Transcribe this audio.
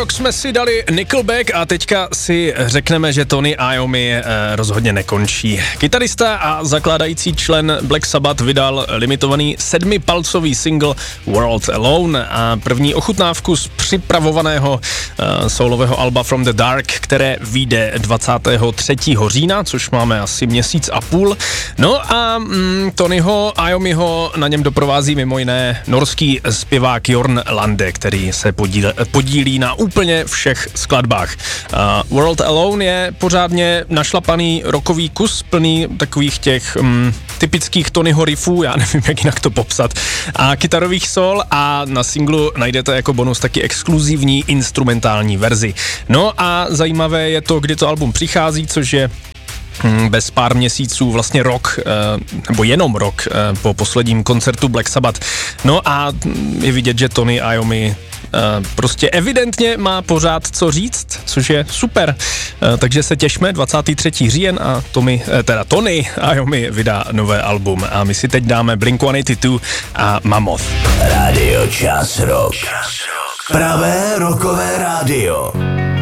Rock jsme si dali Nickelback a teďka si řekneme, že Tony Iommi rozhodně nekončí. Kytarista a zakládající člen Black Sabbath vydal limitovaný 7palcový single World Alone a první ochutnávku z připravovaného soulového alba From the Dark, které vyjde 23. října, což máme asi měsíc a půl. No a Tonyho Iommiho na něm doprovází mimo jiné norský zpěvák Jorn Lande, který se podílí na úplně všech skladbách. World Alone je pořádně našlapaný rockový kus, plný takových těch typických Tonyho riffů, já nevím, jak jinak to popsat, a kytarových sol, a na singlu najdete jako bonus taky exkluzivní instrumentální verzi. No a zajímavé je to, kdy to album přichází, což je bez pár měsíců, vlastně rok, nebo jenom rok po posledním koncertu Black Sabbath. No a je vidět, že Tony Iommi prostě evidentně má pořád co říct, což je super. Takže se těšme, 23. říjen a Tony Iommi vydá nové album a my si teď dáme Blink-182 a Mammoth. Radio Čas Rock. Pravé rockové rádio.